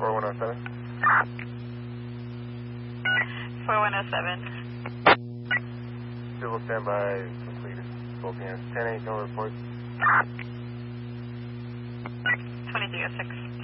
4107. 4107. Civil standby completed. 12 p.m. 10-8, no reports. 2306.